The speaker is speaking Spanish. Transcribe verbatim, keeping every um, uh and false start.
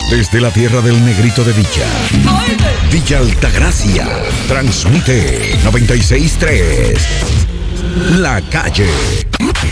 Desde la tierra del negrito de Villa, Villa Altagracia, transmite noventa y seis punto tres. La Calle.